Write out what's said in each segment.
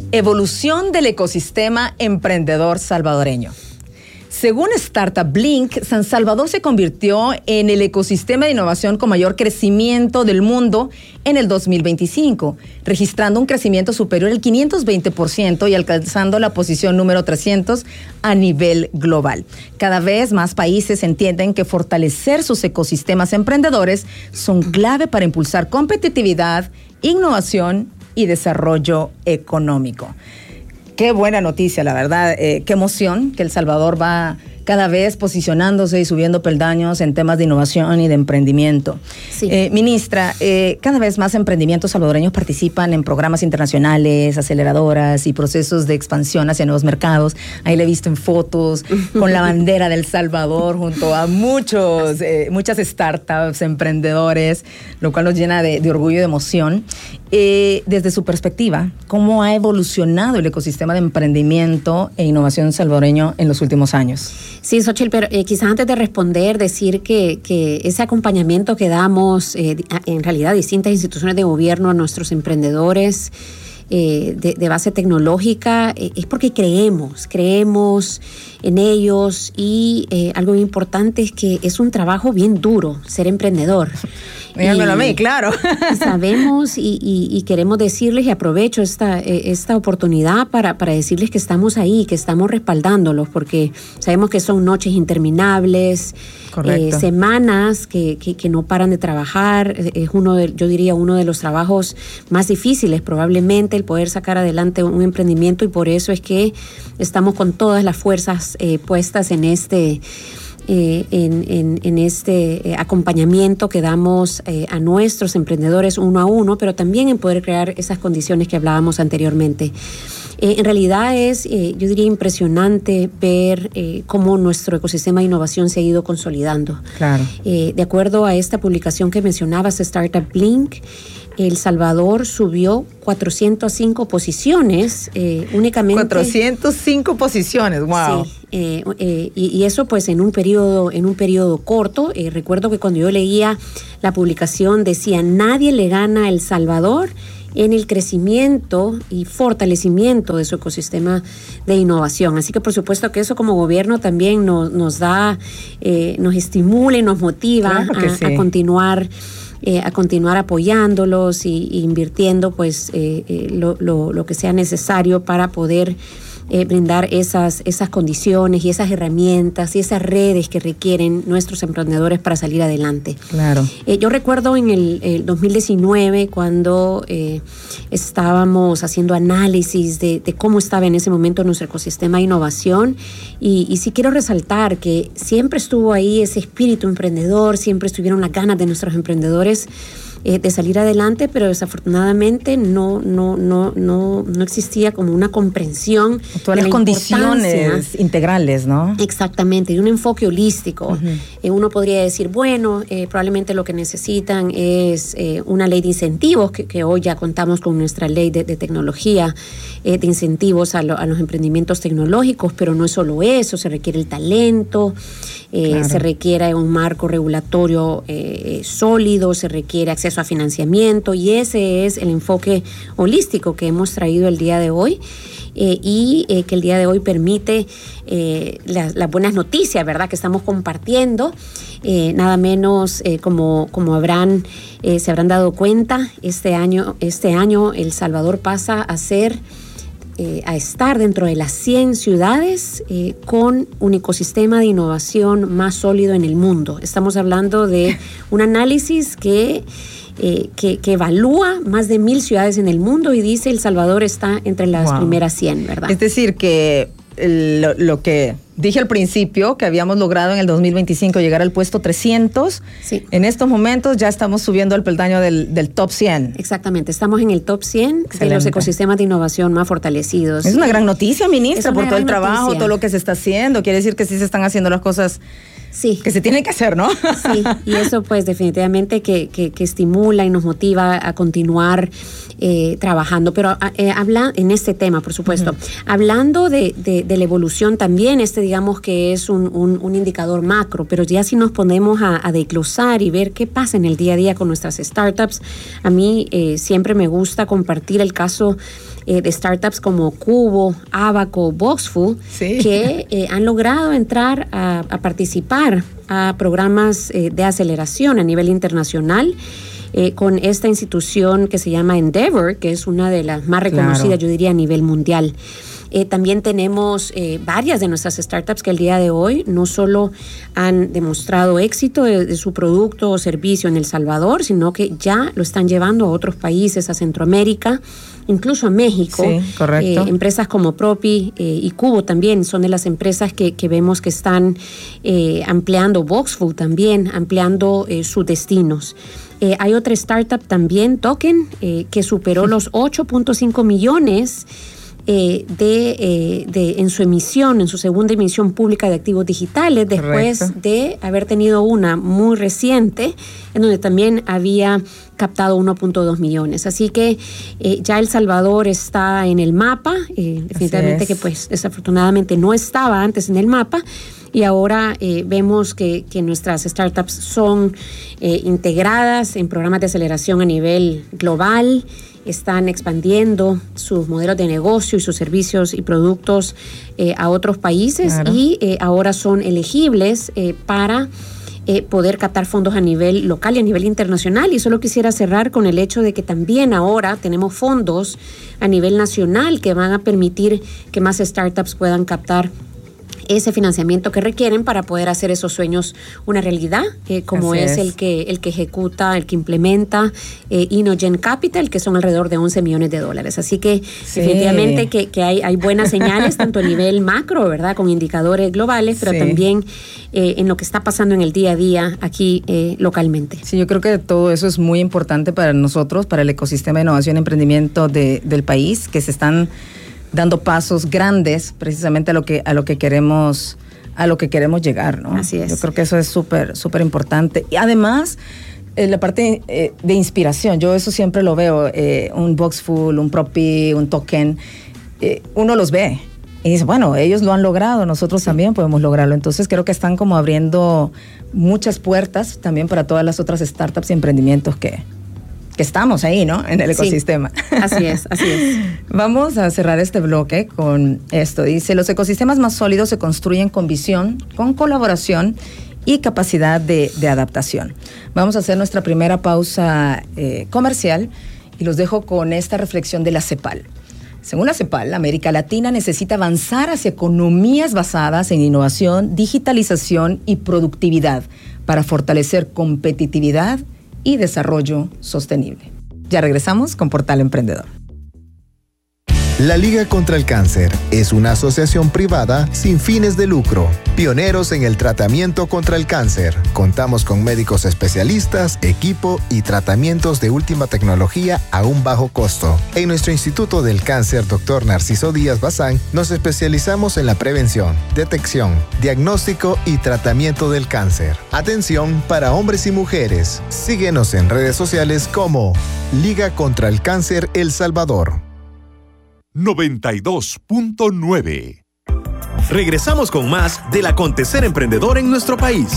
Evolución del ecosistema emprendedor salvadoreño. Según Startup Blink, San Salvador se convirtió en el ecosistema de innovación con mayor crecimiento del mundo en el 2025, registrando un crecimiento superior al 520% y alcanzando la posición número 300 a nivel global. Cada vez más países entienden que fortalecer sus ecosistemas emprendedores son clave para impulsar competitividad, innovación y desarrollo económico. Qué buena noticia, la verdad. Qué emoción que El Salvador va cada vez posicionándose y subiendo peldaños en temas de innovación y de emprendimiento. Sí. Ministra, cada vez más emprendimientos salvadoreños participan en programas internacionales, aceleradoras y procesos de expansión hacia nuevos mercados. Ahí le he visto en fotos con la bandera del Salvador junto a muchas startups, emprendedores, lo cual nos llena de orgullo y de emoción. Desde su perspectiva, ¿cómo ha evolucionado el ecosistema de emprendimiento e innovación salvadoreño en los últimos años? Sí, Xochitl, pero quizás antes de responder, decir que ese acompañamiento que damos en realidad a distintas instituciones de gobierno a nuestros emprendedores de base tecnológica es porque creemos en ellos y algo muy importante es que es un trabajo bien duro ser emprendedor. Díganmelo a mí, claro. Sabemos y queremos decirles, y aprovecho esta oportunidad para decirles que estamos ahí, que estamos respaldándolos, porque sabemos que son noches interminables, semanas que no paran de trabajar. Es yo diría uno de los trabajos más difíciles probablemente, el poder sacar adelante un emprendimiento, y por eso es que estamos con todas las fuerzas puestas en este acompañamiento que damos a nuestros emprendedores uno a uno, pero también en poder crear esas condiciones que hablábamos anteriormente. En realidad es, yo diría, impresionante ver cómo nuestro ecosistema de innovación se ha ido consolidando. Claro. De acuerdo a esta publicación que mencionabas, Startup Blink, El Salvador subió 405 posiciones únicamente. 405 posiciones, wow. Sí, y eso pues en un periodo corto. Recuerdo que cuando yo leía la publicación decía, nadie le gana a El Salvador en el crecimiento y fortalecimiento de su ecosistema de innovación. Así que por supuesto que eso como gobierno también nos da, nos estimula y nos motiva a continuar apoyándolos y invirtiendo pues lo que sea necesario para poder brindar esas condiciones y esas herramientas y esas redes que requieren nuestros emprendedores para salir adelante. Claro. Yo recuerdo en el 2019 cuando estábamos haciendo análisis de cómo estaba en ese momento nuestro ecosistema de innovación, y sí quiero resaltar que siempre estuvo ahí ese espíritu emprendedor, siempre estuvieron las ganas de nuestros emprendedores de salir adelante, pero desafortunadamente no existía como una comprensión todas las condiciones integrales, ¿no? Exactamente, y un enfoque holístico. Uno podría decir, bueno, probablemente lo que necesitan es una ley de incentivos, que hoy ya contamos con nuestra ley de tecnología, de incentivos a los emprendimientos tecnológicos, pero no es solo eso, se requiere el talento, claro. Se requiere un marco regulatorio sólido, se requiere acceso a financiamiento, y ese es el enfoque holístico que hemos traído el día de hoy. Que el día de hoy permite las buenas noticias, ¿verdad?, que estamos compartiendo. Nada menos como se habrán dado cuenta, este año El Salvador pasa a estar dentro de las 100 ciudades con un ecosistema de innovación más sólido en el mundo. Estamos hablando de un análisis que evalúa más de 1,000 ciudades en el mundo y dice El Salvador está entre las primeras 100, ¿verdad? Es decir, que lo que dije al principio, que habíamos logrado en el 2025 llegar al puesto 300, sí. En estos momentos ya estamos subiendo al peldaño del top 100. Exactamente, estamos en el top 100 de los ecosistemas de innovación más fortalecidos. Es una gran noticia, ministra, por todo el trabajo, todo lo que se está haciendo. Quiere decir que sí se están haciendo las cosas Sí. Que se tienen que hacer, ¿no? Sí, y eso pues definitivamente que estimula y nos motiva a continuar trabajando. Pero habla en este tema, por supuesto. Hablando de la evolución también, digamos que es un indicador macro, pero ya si nos ponemos a desglosar y ver qué pasa en el día a día con nuestras startups, a mí siempre me gusta compartir el caso de startups como Cubo, Abaco, Boxful, sí, que han logrado entrar a participar a programas de aceleración a nivel internacional con esta institución que se llama Endeavor, que es una de las más reconocidas, claro, yo diría, a nivel mundial. También tenemos varias de nuestras startups que el día de hoy no solo han demostrado éxito de su producto o servicio en El Salvador, sino que ya lo están llevando a otros países, a Centroamérica, incluso a México. Sí, correcto. Empresas como Propi y Cubo también son de las empresas que vemos que están ampliando, Boxful también, ampliando sus destinos. Hay otra startup también, Token, que superó los 8.5 millones en su emisión, en su segunda emisión pública de activos digitales, después, correcto, de haber tenido una muy reciente, en donde también había captado 1.2 millones. Así que ya El Salvador está en el mapa, definitivamente que pues desafortunadamente no estaba antes en el mapa, y ahora vemos que nuestras startups son integradas en programas de aceleración a nivel global, están expandiendo sus modelos de negocio y sus servicios y productos a otros países, claro, y ahora son elegibles para poder captar fondos a nivel local y a nivel internacional. Y solo quisiera cerrar con el hecho de que también ahora tenemos fondos a nivel nacional que van a permitir que más startups puedan captar ese financiamiento que requieren para poder hacer esos sueños una realidad, como es el que ejecuta, el que implementa Inogen Capital, que son alrededor de $11 millones. Así que sí, definitivamente que hay buenas señales, tanto a nivel macro, ¿verdad?, con indicadores globales, pero sí, también en lo que está pasando en el día a día aquí localmente. Sí, yo creo que todo eso es muy importante para nosotros, para el ecosistema de innovación y emprendimiento del país, que se están dando pasos grandes precisamente a lo que queremos llegar, ¿no? Así es. Yo creo que eso es súper importante. Y además, la parte de inspiración, yo eso siempre lo veo, un Boxful, un Propi, un Token, uno los ve y dice, bueno, ellos lo han logrado, nosotros también podemos lograrlo. Entonces creo que están como abriendo muchas puertas también para todas las otras startups y emprendimientos que estamos ahí, ¿no?, en el ecosistema. Sí, así es. Vamos a cerrar este bloque con esto. Dice, los ecosistemas más sólidos se construyen con visión, con colaboración y capacidad de adaptación. Vamos a hacer nuestra primera pausa comercial y los dejo con esta reflexión de la CEPAL. Según la CEPAL, América Latina necesita avanzar hacia economías basadas en innovación, digitalización y productividad para fortalecer competitividad y desarrollo sostenible. Ya regresamos con Portal Emprendedor. La Liga contra el Cáncer es una asociación privada sin fines de lucro, pioneros en el tratamiento contra el cáncer. Contamos con médicos especialistas, equipo y tratamientos de última tecnología a un bajo costo. En nuestro Instituto del Cáncer, Dr. Narciso Díaz Bazán, nos especializamos en la prevención, detección, diagnóstico y tratamiento del cáncer. Atención para hombres y mujeres. Síguenos en redes sociales como Liga contra el Cáncer El Salvador. 92.9. Regresamos con más del acontecer emprendedor en nuestro país.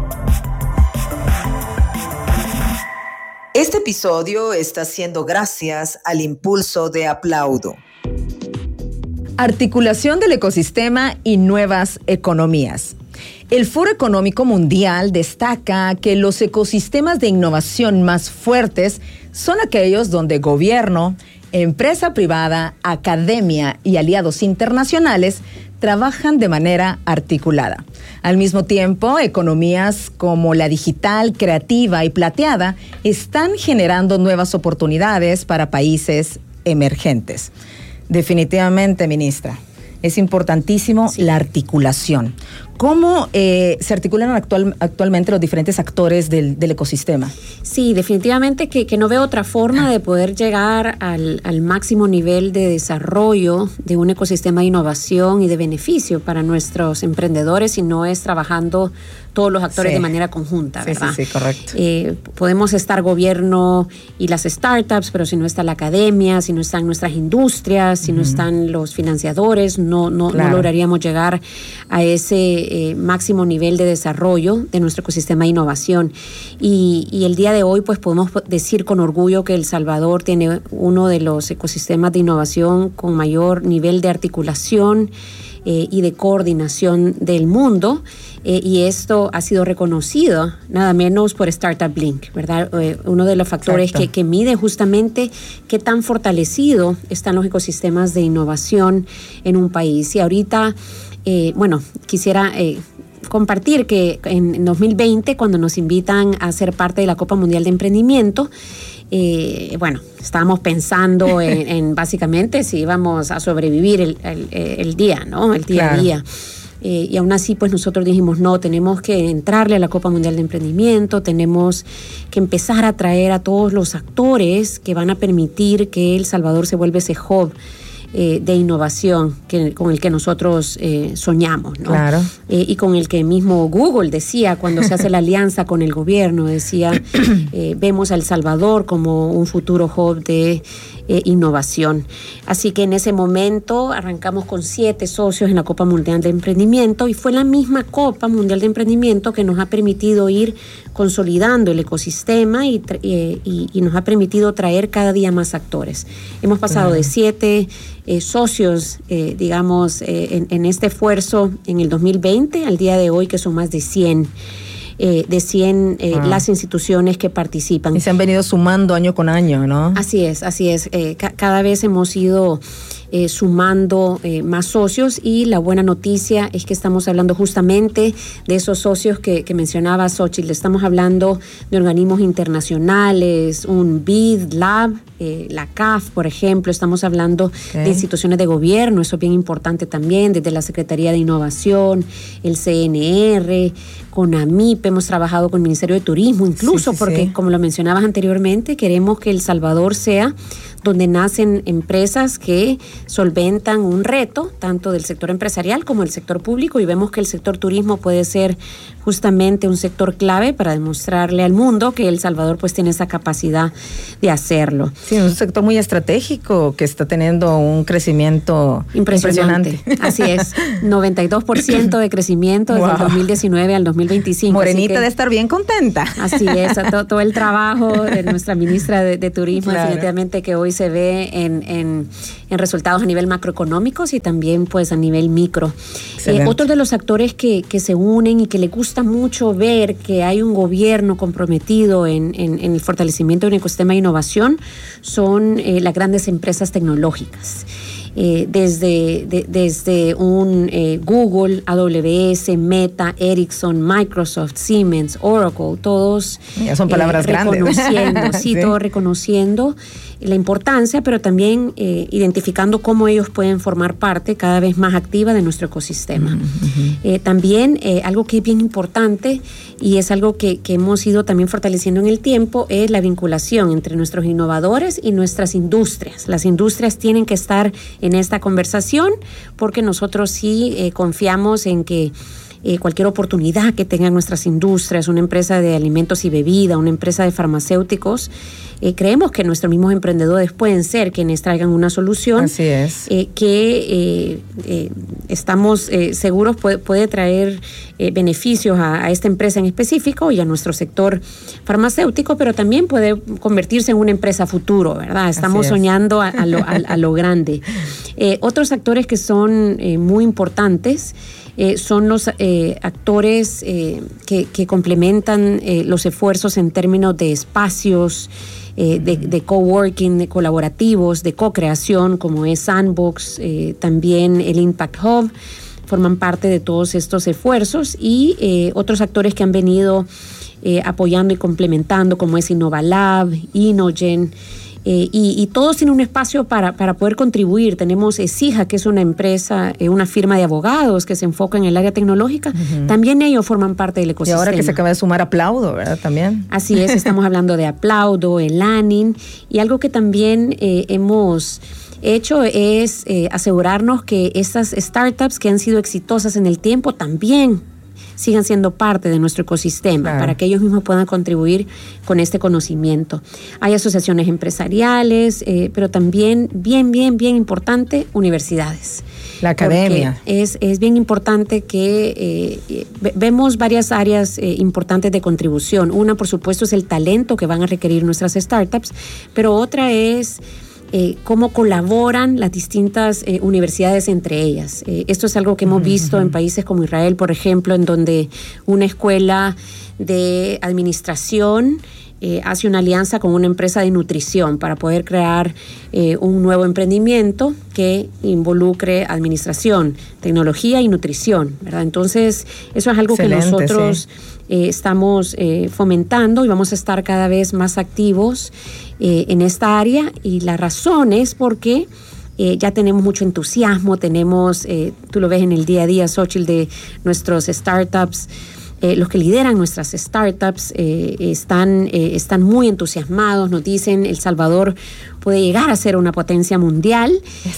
Este episodio está siendo gracias al impulso de Aplaudo. Articulación del ecosistema y nuevas economías. El Foro Económico Mundial destaca que los ecosistemas de innovación más fuertes son aquellos donde gobierno, empresa privada, academia y aliados internacionales trabajan de manera articulada. Al mismo tiempo, economías como la digital, creativa y plateada están generando nuevas oportunidades para países emergentes. Definitivamente, ministra, es importantísimo la articulación. ¿Cómo se articulan actualmente los diferentes actores del ecosistema? Sí, definitivamente que no veo otra forma de poder llegar al máximo nivel de desarrollo de un ecosistema de innovación y de beneficio para nuestros emprendedores, si no es trabajando todos los actores de manera conjunta, ¿verdad? Sí, correcto. Podemos estar gobierno y las startups, pero si no está la academia, si no están nuestras industrias, si no están los financiadores, no lograríamos llegar a ese máximo nivel de desarrollo de nuestro ecosistema de innovación. Y el día de hoy, pues podemos decir con orgullo que El Salvador tiene uno de los ecosistemas de innovación con mayor nivel de articulación y de coordinación del mundo, y esto ha sido reconocido nada menos por Startup Blink, ¿verdad? Uno de los factores que mide justamente qué tan fortalecido están los ecosistemas de innovación en un país. Y ahorita, quisiera compartir que en 2020, cuando nos invitan a ser parte de la Copa Mundial de Emprendimiento, estábamos pensando en básicamente si íbamos a sobrevivir el día, ¿no? El día a día. Y aún así, pues nosotros dijimos, no, tenemos que entrarle a la Copa Mundial de Emprendimiento, tenemos que empezar a traer a todos los actores que van a permitir que El Salvador se vuelva ese hub de innovación con el que nosotros soñamos, ¿no? Claro. Y con el que mismo Google decía cuando se hace la alianza con el gobierno, decía, vemos a El Salvador como un futuro hub de innovación. Así que en ese momento arrancamos con 7 socios en la Copa Mundial de Emprendimiento, y fue la misma Copa Mundial de Emprendimiento que nos ha permitido ir consolidando el ecosistema y nos ha permitido traer cada día más actores. Hemos pasado de 7 socios, en este esfuerzo en el 2020 al día de hoy, que son más de 100. Las instituciones que participan. Y se han venido sumando año con año, ¿no? Así es. Cada vez hemos ido sumando más socios, y la buena noticia es que estamos hablando justamente de esos socios que mencionaba Xochitl. Estamos hablando de organismos internacionales, un BID Lab, la CAF, por ejemplo. Estamos hablando de instituciones de gobierno, eso es bien importante también, desde la Secretaría de Innovación, el CNR, con AMIP, hemos trabajado con el Ministerio de Turismo, incluso porque, como lo mencionabas anteriormente, queremos que El Salvador sea donde nacen empresas que solventan un reto, tanto del sector empresarial como del sector público, y vemos que el sector turismo puede ser justamente un sector clave para demostrarle al mundo que El Salvador pues tiene esa capacidad de hacerlo. Sí, un sector muy estratégico que está teniendo un crecimiento impresionante. Así es, 92% de crecimiento desde el 2019 al 2025. Morenita de estar bien contenta. Así es, todo el trabajo de nuestra ministra de Turismo, definitivamente que hoy se ve en resultados a nivel macroeconómicos y también pues a nivel micro. Otro de los actores que se unen y que le gusta mucho ver que hay un gobierno comprometido en el fortalecimiento de un ecosistema de innovación son las grandes empresas tecnológicas. Desde un Google, AWS, Meta, Ericsson, Microsoft, Siemens, Oracle, todos ya son palabras reconociendo, grandes. todos reconociendo la importancia, pero también identificando cómo ellos pueden formar parte cada vez más activa de nuestro ecosistema. También algo que es bien importante y es algo que hemos ido también fortaleciendo en el tiempo es la vinculación entre nuestros innovadores y nuestras industrias. Las industrias tienen que estar en esta conversación porque nosotros sí confiamos en que cualquier oportunidad que tengan nuestras industrias, una empresa de alimentos y bebida, una empresa de farmacéuticos, creemos que nuestros mismos emprendedores pueden ser quienes traigan una solución. Así es. Que estamos seguros puede traer beneficios a esta empresa en específico y a nuestro sector farmacéutico, pero también puede convertirse en una empresa futuro, ¿verdad? Estamos soñando a lo grande. Otros actores que son muy importantes son los actores que complementan los esfuerzos en términos de espacios, de coworking, de colaborativos, de co-creación, como es Sandbox, también el Impact Hub, forman parte de todos estos esfuerzos, y otros actores que han venido apoyando y complementando, como es Innovalab, Innogen, y todos tienen un espacio para poder contribuir. Tenemos Cija, que es una empresa, una firma de abogados que se enfoca en el área tecnológica. También ellos forman parte del ecosistema. Y ahora que se acaba de sumar Aplaudo, ¿verdad? También. Así es, estamos hablando de Aplaudo, el Lanin, y algo que también hemos hecho es asegurarnos que estas startups que han sido exitosas en el tiempo también sigan siendo parte de nuestro ecosistema, para que ellos mismos puedan contribuir con este conocimiento. Hay asociaciones empresariales, pero también bien importante, universidades. La academia. Es bien importante que vemos varias áreas importantes de contribución. Una, por supuesto, es el talento que van a requerir nuestras startups, pero otra es cómo colaboran las distintas universidades entre ellas. Esto es algo que hemos visto en países como Israel, por ejemplo, en donde una escuela de administración hace una alianza con una empresa de nutrición para poder crear un nuevo emprendimiento que involucre administración, tecnología y nutrición, ¿verdad? Entonces, eso es algo excelente, que nosotros estamos fomentando y vamos a estar cada vez más activos en esta área, y la razón es porque ya tenemos mucho entusiasmo, tenemos, tú lo ves en el día a día, Xochitl, de nuestros startups. Los que lideran nuestras startups están muy entusiasmados, nos dicen El Salvador puede llegar a ser una potencia mundial,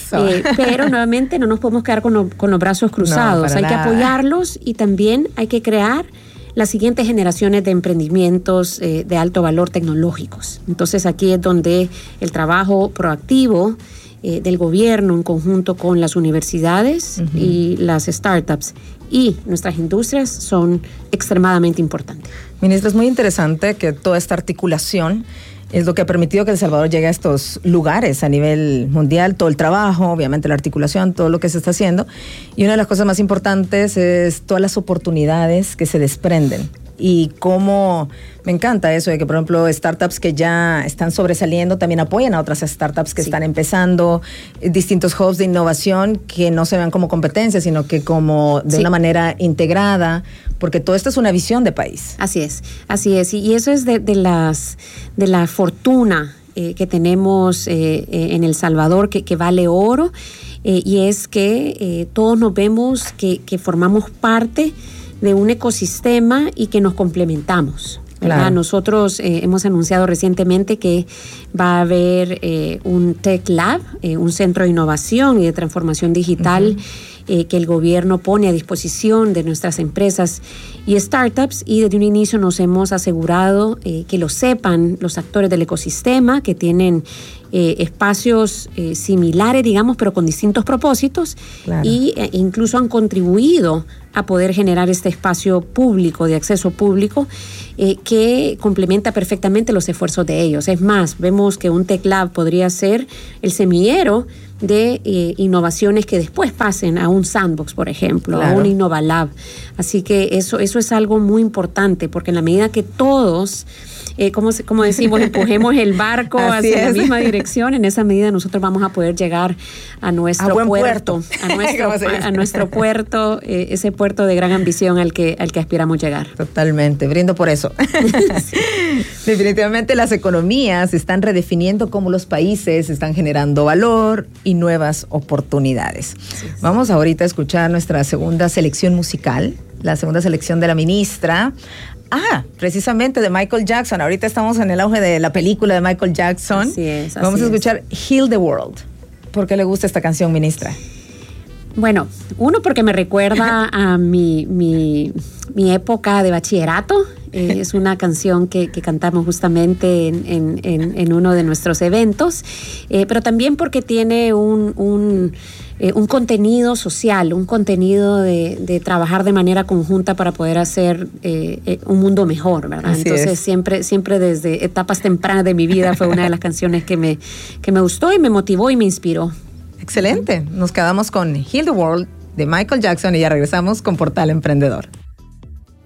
pero nuevamente no nos podemos quedar con los brazos cruzados, hay que apoyarlos y también hay que crear las siguientes generaciones de emprendimientos de alto valor tecnológicos. Entonces aquí es donde el trabajo proactivo del gobierno en conjunto con las universidades y las startups y nuestras industrias son extremadamente importantes. Ministra, es muy interesante que toda esta articulación es lo que ha permitido que El Salvador llegue a estos lugares a nivel mundial, todo el trabajo, obviamente la articulación, todo lo que se está haciendo. Y una de las cosas más importantes es todas las oportunidades que se desprenden. Y cómo me encanta eso de que, por ejemplo, startups que ya están sobresaliendo también apoyan a otras startups que están empezando, distintos hubs de innovación que no se vean como competencia, sino que como de una manera integrada, porque todo esto es una visión de país. Así es. Y eso es de la fortuna que tenemos en El Salvador, que vale oro, y es que todos nos vemos que formamos parte de un ecosistema y que nos complementamos. Claro. Nosotros hemos anunciado recientemente que va a haber un Tech Lab, un centro de innovación y de transformación digital que el gobierno pone a disposición de nuestras empresas y startups, y desde un inicio nos hemos asegurado que lo sepan los actores del ecosistema, que tienen espacios similares, digamos, pero con distintos propósitos, y incluso han contribuido a poder generar este espacio público, de acceso público, que complementa perfectamente los esfuerzos de ellos. Es más, vemos que un Tech Lab podría ser el semillero de innovaciones que después pasen a un sandbox, por ejemplo, a un Innovalab. Así que eso es algo muy importante, porque en la medida que todos, como decimos, empujemos el barco hacia la misma dirección, en esa medida nosotros vamos a poder llegar a nuestro puerto, a nuestro puerto, ese puerto de gran ambición al que aspiramos llegar. Totalmente, brindo por eso. Definitivamente las economías se están redefiniendo cómo los países están generando valor y nuevas oportunidades. Vamos ahorita a escuchar nuestra segunda selección musical, la segunda selección de la ministra. Precisamente de Michael Jackson. Ahorita estamos en el auge de la película de Michael Jackson. Vamos a escuchar Heal the World. ¿Por qué le gusta esta canción, ministra? Bueno, uno, porque me recuerda a mi época de bachillerato. Es una canción que cantamos justamente en uno de nuestros eventos, pero también porque tiene un contenido social, un contenido de trabajar de manera conjunta para poder hacer un mundo mejor, ¿verdad? Así Entonces siempre desde etapas tempranas de mi vida fue una de las canciones que me gustó y me motivó y me inspiró. Excelente. Nos quedamos con Heal the World de Michael Jackson y ya regresamos con Portal Emprendedor.